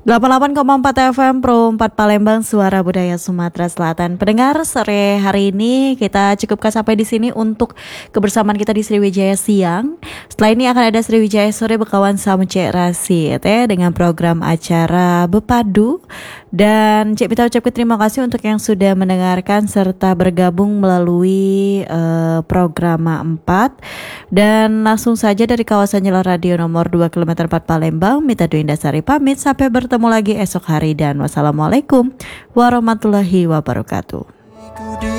88,4 FM Pro 4 Palembang, suara budaya Sumatera Selatan. Pendengar, sore hari ini kita cukupkan sampai di sini untuk kebersamaan kita di Sriwijaya siang. Setelah ini akan ada Sriwijaya sore bekawan sama Cek Rasi dengan program acara Bepadu. Dan Cek Pita ucapkan terima kasih untuk yang sudah mendengarkan serta bergabung melalui program 4. Dan langsung saja dari kawasan Jalan Radio nomor 2 km 4 Palembang, Mita Dwi Indasari pamit sampai bertemu lagi esok hari dan wassalamualaikum warahmatullahi wabarakatuh.